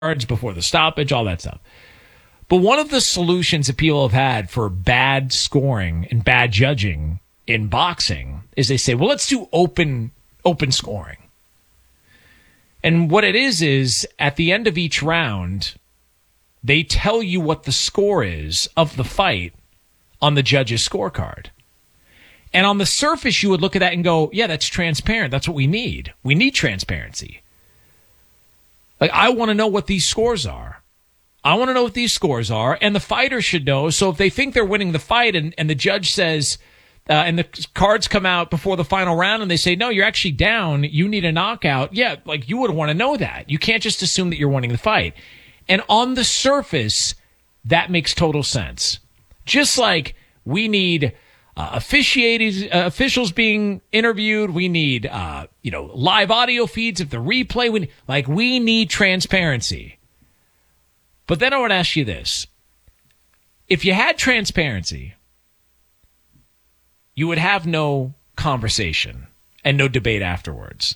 before the stoppage, all that stuff. But one of the solutions that people have had for bad scoring and bad judging in boxing is they say, well, let's do open scoring. And what it is at the end of each round, they tell you what the score is of the fight on the judge's scorecard. And on the surface, you would look at that and go, yeah, that's transparent. That's what we need. We need transparency. Like, I want to know what these scores are. And the fighter should know. So if they think they're winning the fight and the judge says, and the cards come out before the final round and they say, no, you're actually down, you need a knockout. Yeah, like, you would want to know that. You can't just assume that you're winning the fight. And on the surface, that makes total sense. Just like we need officials being interviewed, we need live audio feeds of the replay. We need transparency. But then I would ask you this: if you had transparency, you would have no conversation and no debate afterwards.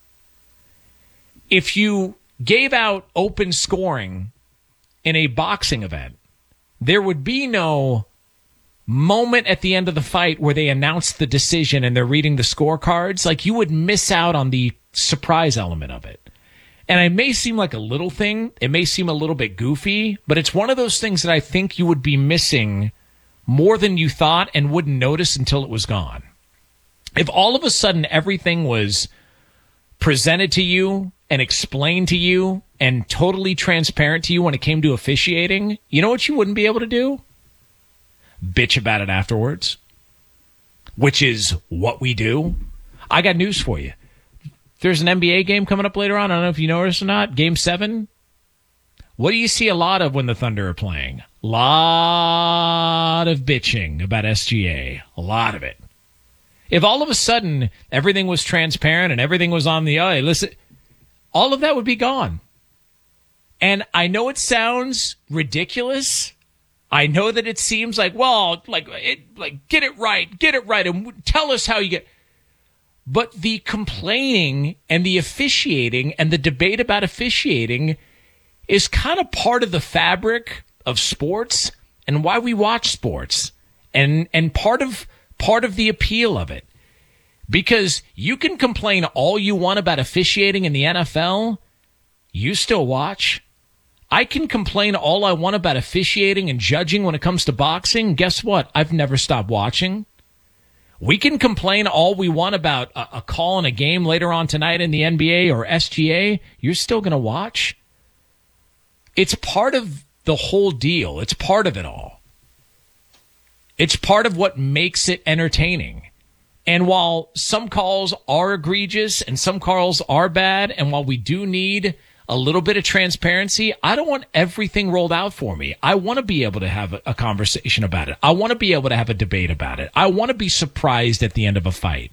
If you gave out open scoring in a boxing event, there would be no moment at the end of the fight where they announce the decision and they're reading the scorecards. Like, you would miss out on the surprise element of it. And it may seem like a little thing. It may seem a little bit goofy, but it's one of those things that I think you would be missing more than you thought and wouldn't notice until it was gone. If all of a sudden everything was presented to you and explained to you and totally transparent to you when it came to officiating, you know what you wouldn't be able to do? Bitch about it afterwards, which is what we do. I got news for you. There's an NBA game coming up later on. I don't know if you noticed or not. Game 7. What do you see a lot of when the Thunder are playing? A lot of bitching about SGA. A lot of it. If all of a sudden everything was transparent and everything was on the eye, listen, all of that would be gone. And I know it sounds ridiculous. I know that it seems like, well, get it right, and tell us how you get. But the complaining and the officiating and the debate about officiating is kind of part of the fabric of sports and why we watch sports, and part of the appeal of it. Because you can complain all you want about officiating in the NFL, you still watch. I can complain all I want about officiating and judging when it comes to boxing. Guess what? I've never stopped watching. We can complain all we want about a call in a game later on tonight in the NBA or SGA. You're still going to watch. It's part of the whole deal. It's part of it all. It's part of what makes it entertaining. And while some calls are egregious and some calls are bad, and while we do need a little bit of transparency, I don't want everything rolled out for me. I want to be able to have a conversation about it. I want to be able to have a debate about it. I want to be surprised at the end of a fight.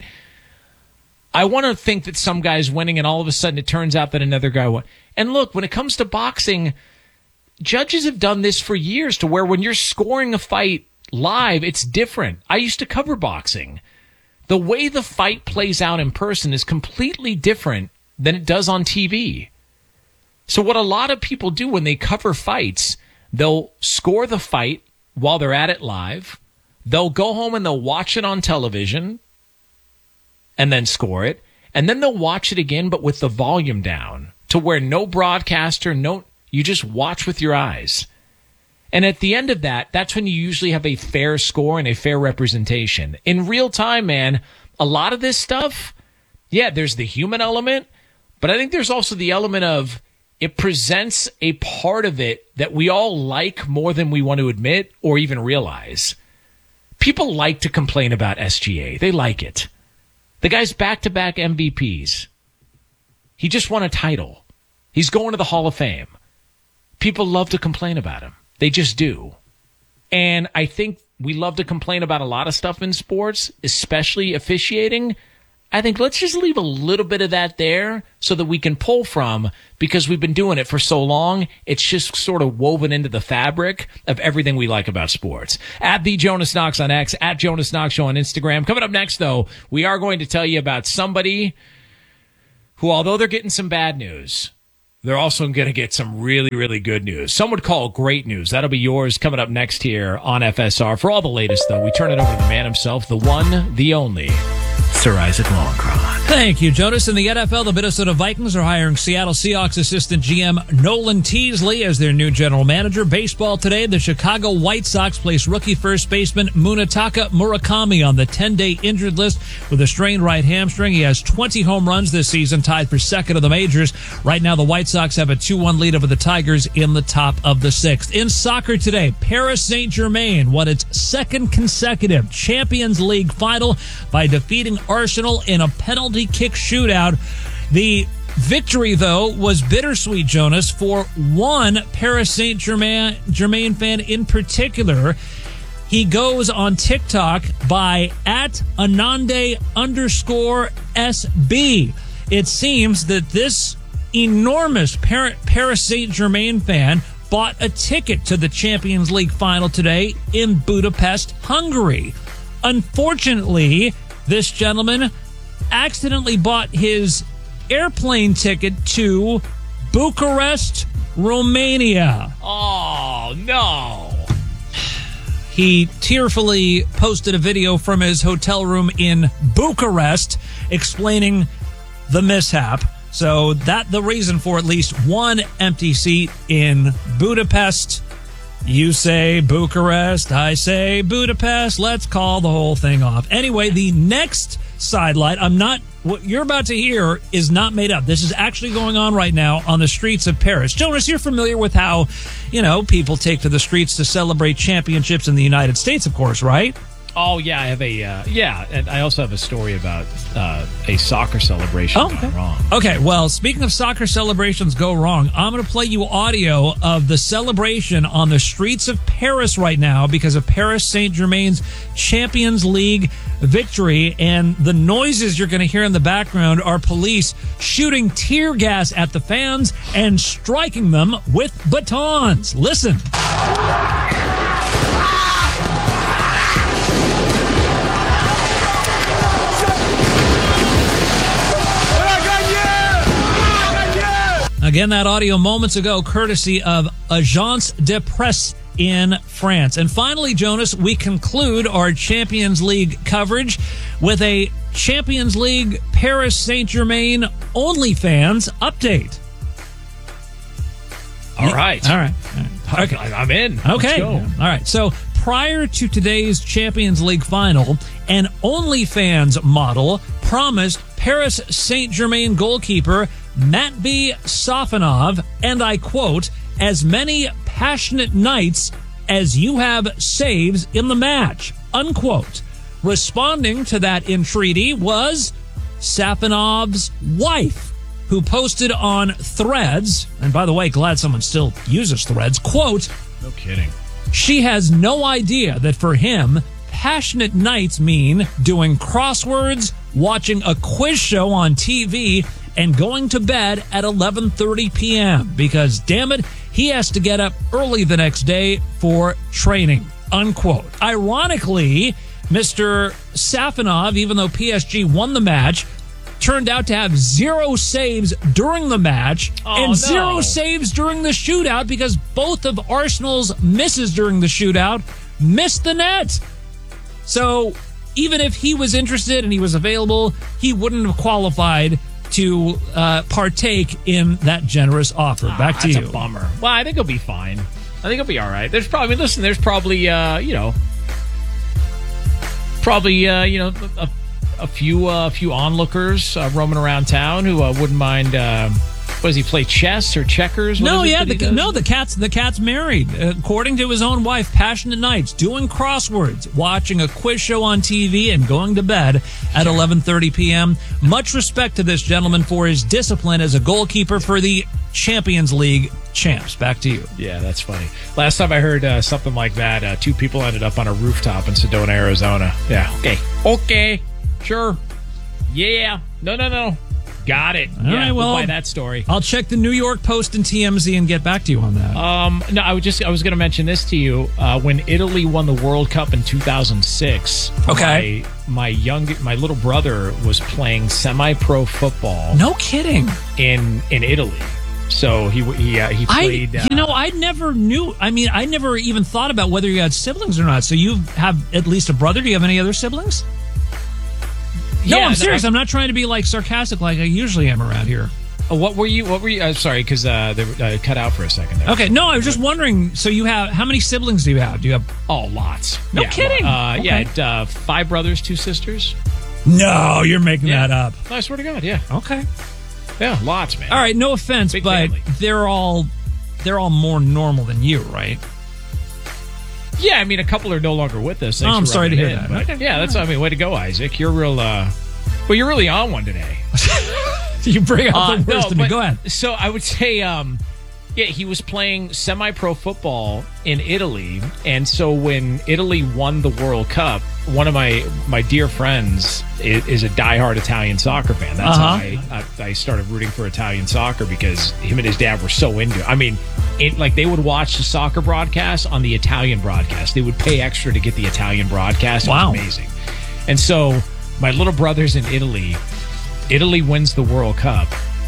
I want to think that some guy's winning and all of a sudden it turns out that another guy won. And look, when it comes to boxing, judges have done this for years to where when you're scoring a fight live, it's different. I used to cover boxing. The way the fight plays out in person is completely different than it does on TV. So what a lot of people do when they cover fights, they'll score the fight while they're at it live. They'll go home and they'll watch it on television and then score it. And then they'll watch it again, but with the volume down to where no broadcaster, you just watch with your eyes. And at the end of that, that's when you usually have a fair score and a fair representation. In real time, man, a lot of this stuff, yeah, there's the human element, but I think there's also the element of it presents a part of it that we all like more than we want to admit or even realize. People like to complain about SGA. They like it. The guy's back-to-back MVPs. He just won a title. He's going to the Hall of Fame. People love to complain about him. They just do. And I think we love to complain about a lot of stuff in sports, especially officiating. I think let's just leave a little bit of that there so that we can pull from, because we've been doing it for so long. It's just sort of woven into the fabric of everything we like about sports. At the Jonas Knox on X, at Jonas Knox Show on Instagram. Coming up next, though, we are going to tell you about somebody who, although they're getting some bad news, they're also going to get some really, really good news. Some would call great news. That'll be yours coming up next here on FSR. For all the latest, though, we turn it over to the man himself, the one, the only, Sir Isaac Lowenkron. Thank you, Jonas. In the NFL, the Minnesota Vikings are hiring Seattle Seahawks assistant GM Nolan Teasley as their new general manager. Baseball today, the Chicago White Sox place rookie first baseman Munetaka Murakami on the 10-day injured list with a strained right hamstring. He has 20 home runs this season, tied for second of the majors. Right now, the White Sox have a 2-1 lead over the Tigers in the top of the sixth. In soccer today, Paris Saint-Germain won its second consecutive Champions League final by defeating Arsenal in a penalty kick shootout. The victory, though, was bittersweet, Jonas, for one Paris Saint-Germain fan in particular. He goes on TikTok by @Anande_SB. It seems that this enormous Paris Saint-Germain fan bought a ticket to the Champions League final today in Budapest, Hungary. Unfortunately, this gentleman accidentally bought his airplane ticket to Bucharest, Romania. Oh, no. He tearfully posted a video from his hotel room in Bucharest explaining the mishap. So the reason for at least one empty seat in Budapest. You say Bucharest, I say Budapest. Let's call the whole thing off. Anyway, the next sidelight, what you're about to hear is not made up. This is actually going on right now on the streets of Paris. Jonas, you're familiar with how, people take to the streets to celebrate championships in the United States, of course, right? Oh, yeah, I have and I also have a story about a soccer celebration gone wrong. Okay, well, speaking of soccer celebrations go wrong, I'm going to play you audio of the celebration on the streets of Paris right now because of Paris Saint-Germain's Champions League victory, and the noises you're going to hear in the background are police shooting tear gas at the fans and striking them with batons. Listen. Again, that audio moments ago, courtesy of Agence de Presse in France. And finally, Jonas, we conclude our Champions League coverage with a Champions League Paris Saint-Germain OnlyFans update. All right. Okay. I'm in. Okay. Let's go. All right. So prior to today's Champions League final, an OnlyFans model promised Paris Saint-Germain goalkeeper Matvei Safonov, and I quote, as many passionate nights as you have saves in the match, unquote. Responding to that entreaty was Safonov's wife, who posted on Threads, and by the way, glad someone still uses Threads, quote, no kidding. She has no idea that for him, passionate nights mean doing crosswords, watching a quiz show on TV, and going to bed at 11:30 p.m. because, damn it, he has to get up early the next day for training, unquote. Ironically, Mr. Safonov, even though PSG won the match, turned out to have 0 saves during the match and 0 saves during the shootout because both of Arsenal's misses during the shootout missed the net. So even if he was interested and he was available, he wouldn't have qualified to partake in that generous offer. Back to you. That's a bummer. Well, I think he'll be fine. I think he'll be all right. There's probably a few onlookers roaming around town who wouldn't mind. What does he play, chess or checkers? The cat's married. According to his own wife, passionate nights, doing crosswords, watching a quiz show on TV, and going to bed at 11:30 p.m. Much respect to this gentleman for his discipline as a goalkeeper for the Champions League champs. Back to you. Yeah, that's funny. Last time I heard something like that, 2 people ended up on a rooftop in Sedona, Arizona. Yeah. Okay. Sure. Yeah. No. Got it. All right, well, we'll buy that story. I'll check the New York Post and TMZ and get back to you on that. No, I was going to mention this to you. When Italy won the World Cup in 2006, okay, my little brother was playing semi-pro football. No kidding. In Italy. So he played. I never knew. I mean, I never even thought about whether you had siblings or not. So you have at least a brother. Do you have any other siblings? No, I'm serious. I'm not trying to be like sarcastic like I usually am around here. What were you? Sorry, because they cut out for a second there. Okay, no, I was just wondering. So you have how many siblings do you have? Do you have? Oh, lots. No kidding. Okay. Yeah, 5 brothers, 2 sisters. No, you're making that up. No, I swear to God, yeah. Okay. Yeah, lots, man. All right, no offense, Big but family. they're all more normal than you, right? Yeah, I mean, a couple are no longer with us. I'm sorry to hear that. But Okay. yeah, that's, I mean, way to go, Isaac. You're real, you're really on one today. You bring up the worst in me. Go ahead. So I would say, he was playing semi-pro football in Italy, and so when Italy won the World Cup, one of my dear friends is a diehard Italian soccer fan. That's how I started rooting for Italian soccer, because him and his dad were so into it. I mean, they would watch the soccer broadcast on the Italian broadcast. They would pay extra to get the Italian broadcast. It was amazing. And so my little brother's in Italy. Italy wins the World Cup,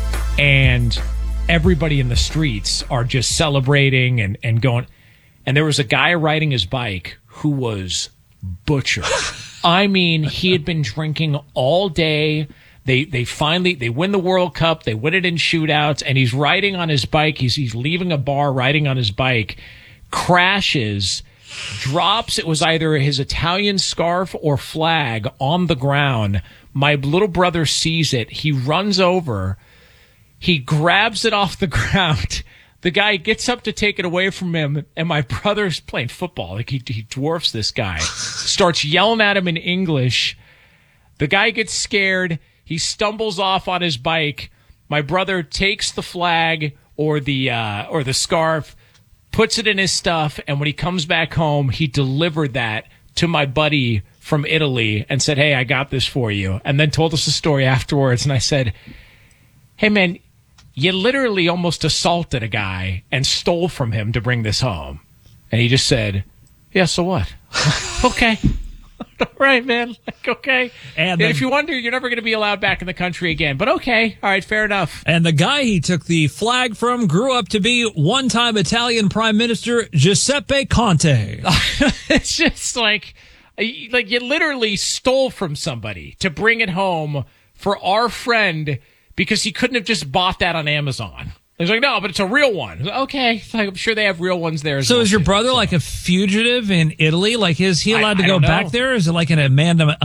and everybody in the streets are just celebrating and going. And there was a guy riding his bike who was butchered. I mean, he had been drinking all day. They finally win the World Cup. They win it in shootouts, and he's riding on his bike. He's leaving a bar, riding on his bike, crashes, drops. It was either his Italian scarf or flag on the ground. My little brother sees it. He runs over. He grabs it off the ground. The guy gets up to take it away from him, and my brother's playing football. Like he dwarfs this guy. Starts yelling at him in English. The guy gets scared. He stumbles off on his bike. My brother takes the flag or the scarf, puts it in his stuff, and when he comes back home, he delivered that to my buddy from Italy and said, "Hey, I got this for you," and then told us the story afterwards. And I said, "Hey, man, you literally almost assaulted a guy and stole from him to bring this home." And he just said, "Yeah, so what?" Okay. All right, man. Like, okay. And if you wonder, you're never going to be allowed back in the country again. But okay. All right, fair enough. And the guy he took the flag from grew up to be one-time Italian Prime Minister Giuseppe Conte. It's just like you literally stole from somebody to bring it home for our friend because he couldn't have just bought that on Amazon. He's like, "No, but it's a real one." Okay, I'm sure they have real ones there as well. So is your brother like a fugitive in Italy? Like, is he allowed to go back there? Is it like an Amanda?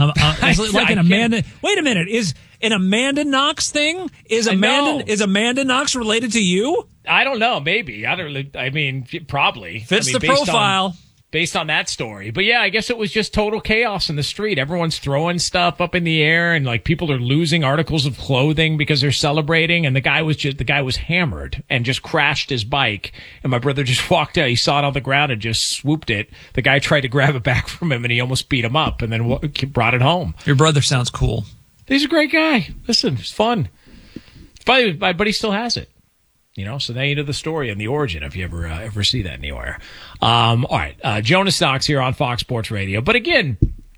Wait a minute. Is an Amanda Knox thing? Is Amanda Knox related to you? I don't know. Maybe. I mean, probably fits the profile. Based on that story. But yeah, I guess it was just total chaos in the street. Everyone's throwing stuff up in the air, and like people are losing articles of clothing because they're celebrating. And the guy was hammered and just crashed his bike. And my brother just walked out. He saw it on the ground and just swooped it. The guy tried to grab it back from him, and he almost beat him up and then brought it home. Your brother sounds cool. He's a great guy. Listen, it's fun. But he still has it. So now you know the story and the origin if you ever see that anywhere. All right, Jonas Knox here on Fox Sports Radio. But again,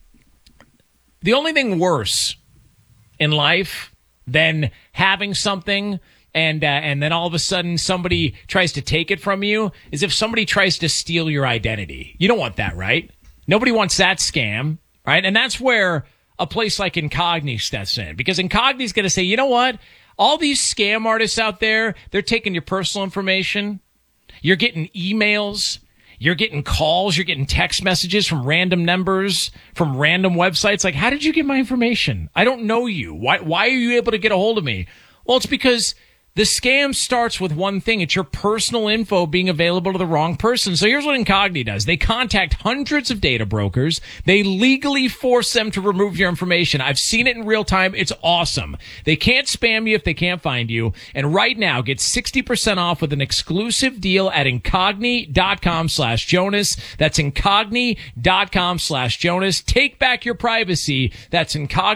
the only thing worse in life than having something and then all of a sudden somebody tries to take it from you is if somebody tries to steal your identity. You don't want that, right? Nobody wants that scam, right? And that's where a place like Incogni steps in, because Incogni's going to say, you know what? All these scam artists out there, they're taking your personal information. You're getting emails. You're getting calls. You're getting text messages from random numbers, from random websites. Like, how did you get my information? I don't know you. Why are you able to get a hold of me? Well, it's because the scam starts with one thing. It's your personal info being available to the wrong person. So here's what Incogni does. They contact hundreds of data brokers. They legally force them to remove your information. I've seen it in real time. It's awesome. They can't spam you if they can't find you. And right now, get 60% off with an exclusive deal at Incogni.com/Jonas. That's Incogni.com/Jonas. Take back your privacy. That's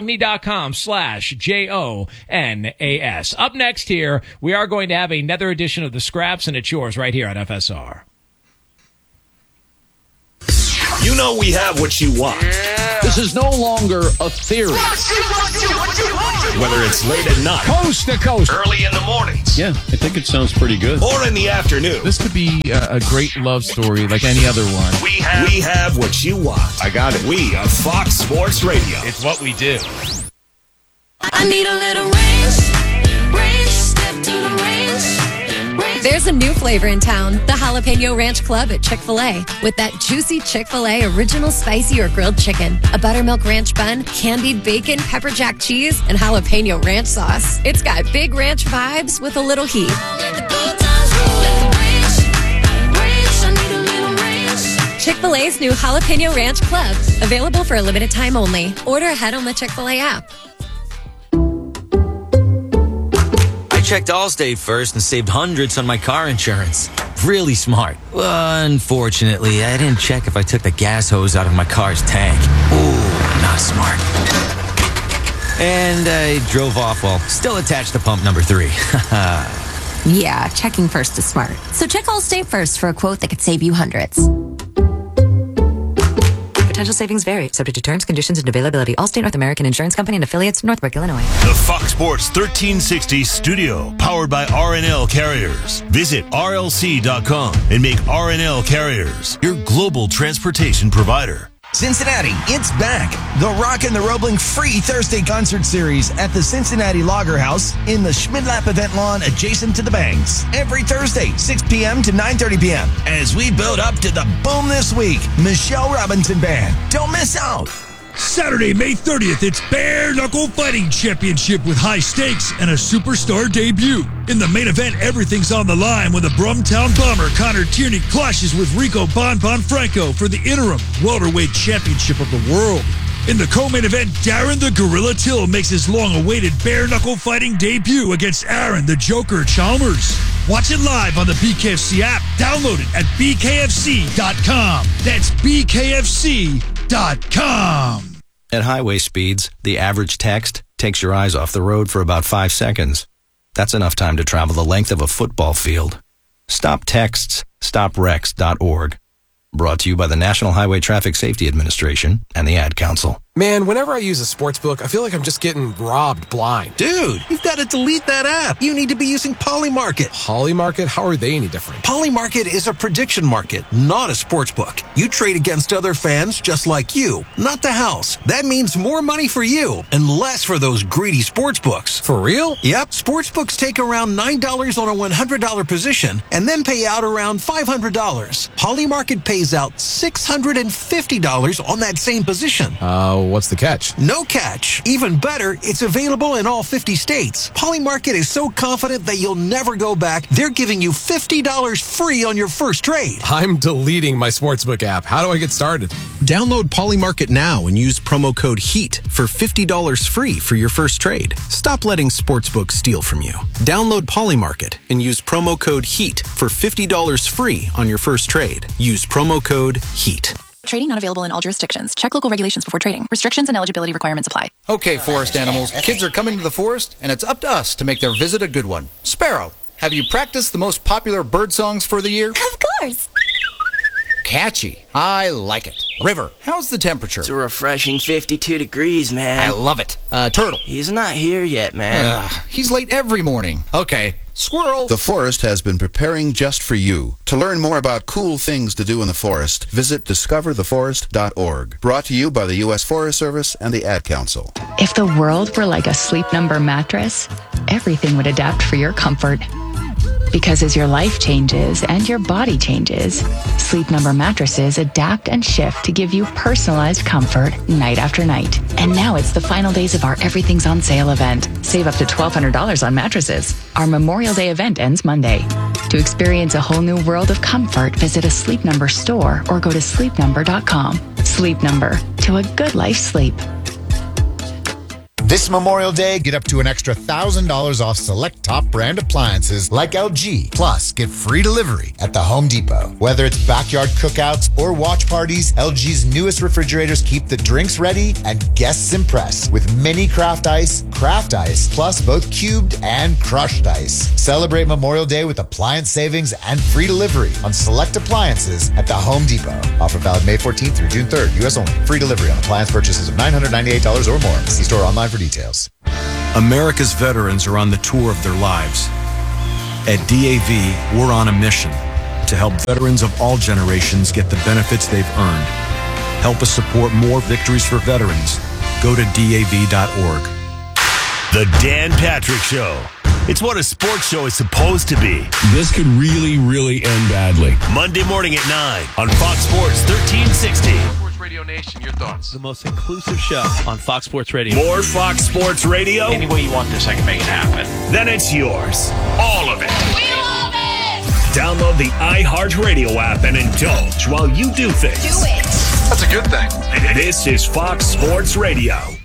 Incogni.com/JONAS. Up next here, we are going to have another edition of The Scraps, and it's yours right here on FSR. You know we have what you want. This is no longer a theory. Whether it's late at night, Coast to coast, early in the mornings, Yeah, I think it sounds pretty good. or in the afternoon, This could be a great love story like any other one. we have what you want. I got it. We are Fox Sports Radio. it's what we do. I need a little range, step to the range. There's a new flavor in town, the Jalapeno Ranch Club at Chick-fil-A. With that juicy Chick-fil-A original spicy or grilled chicken, a buttermilk ranch bun, candied bacon, pepper jack cheese, and jalapeno ranch sauce. It's got big ranch vibes with a little heat. Chick-fil-A's new Jalapeno Ranch Club, available for a limited time only. Order ahead on the Chick-fil-A app. I checked Allstate first and saved hundreds on my car insurance. Really smart. Unfortunately, I didn't check if I took the gas hose out of my car's tank. Ooh, not smart. And I drove off while still attached to pump number 3. Yeah, checking first is smart. So check Allstate first for a quote that could save you hundreds. Potential savings vary, subject to terms, conditions, and availability. Allstate North American Insurance Company and affiliates, Northbrook, Illinois. The Fox Sports 1360 studio, powered by RNL Carriers. Visit RLC.com and make RNL Carriers your global transportation provider. Cincinnati, it's back. The Rock and the Roebling Free Thursday Concert Series at the Cincinnati Lager House in the Schmidlap event lawn adjacent to the Banks. Every Thursday, 6 p.m. to 9:30 p.m. as we build up to the Boom This Week Michelle Robinson Band. Don't miss out. Saturday, May 30th, it's Bare Knuckle Fighting Championship with high stakes and a superstar debut. In the main event, everything's on the line when the Brumtown Bomber Connor Tierney clashes with Rico Bon Franco for the interim welterweight championship of the world. In the co-main event, Darren the Gorilla Till makes his long-awaited bare knuckle fighting debut against Aaron the Joker Chalmers. Watch it live on the BKFC app. Download it at bkfc.com. That's bkfc.com. At highway speeds, the average text takes your eyes off the road for about 5 seconds. That's enough time to travel the length of a football field. Stop texts. StopWrecks.org. Brought to you by the National Highway Traffic Safety Administration and the Ad Council. Man, whenever I use a sports book, I feel like I'm just getting robbed blind. Dude, you've got to delete that app. You need to be using Polymarket. Polymarket? How are they any different? Polymarket is a prediction market, not a sports book. You trade against other fans just like you, not the house. That means more money for you and less for those greedy sports books. For real? Yep. Sports books take around $9 on a $100 position and then pay out around $500. Polymarket pays out $650 on that same position. What's the catch? No catch. Even better, it's available in all 50 states. Polymarket is so confident that you'll never go back, they're giving you $50 free on your first trade. I'm deleting my sportsbook app. How do I get started? Download Polymarket now and use promo code HEAT for $50 free for your first trade. Stop letting sportsbooks steal from you. Download Polymarket and use promo code HEAT for $50 free on your first trade. Use promo code HEAT. Trading not available in all jurisdictions. Check local regulations before trading. Restrictions and eligibility requirements apply. Okay, forest animals. Kids are coming to the forest, and it's up to us to make their visit a good one. Sparrow, have you practiced the most popular bird songs for the year? Of course. Catchy. I like it. River, how's the temperature? It's a refreshing 52 degrees, man. I love it. Turtle. He's not here yet, man. He's late every morning. Okay. Squirrel. The forest has been preparing just for you. To learn more about cool things to do in the forest, visit discovertheforest.org. Brought to you by the U.S. Forest Service and the Ad Council. If the world were like a Sleep Number mattress, everything would adapt for your comfort. Because as your life changes and your body changes, Sleep Number mattresses adapt and shift to give you personalized comfort night after night. And now it's the final days of our Everything's on Sale event. Save up to $1,200 on mattresses. Our Memorial Day event ends Monday. To experience a whole new world of comfort, visit a Sleep Number store or go to sleepnumber.com. Sleep Number, to a good life sleep. This Memorial Day, get up to an extra $1,000 off select top brand appliances like LG. Plus, get free delivery at the Home Depot. Whether it's backyard cookouts or watch parties, LG's newest refrigerators keep the drinks ready and guests impressed with mini craft ice, plus both cubed and crushed ice. Celebrate Memorial Day with appliance savings and free delivery on select appliances at the Home Depot. Offer valid May 14th through June 3rd. U.S. only. Free delivery on appliance purchases of $998 or more. See store online for details. America's veterans are on the tour of their lives. At DAV, we're on a mission to help veterans of all generations get the benefits they've earned. Help us support more victories for veterans. Go to DAV.org. The Dan Patrick Show. It's what a sports show is supposed to be. This could really, really end badly. Monday morning at 9 on Fox Sports 1360. Radio Nation, your thoughts. The most inclusive show on Fox Sports Radio. More Fox Sports Radio? Any way you want this, I can make it happen. Then it's yours. All of it. We love it! Download the iHeartRadio app and indulge while you do things. Do it! That's a good thing. This is Fox Sports Radio.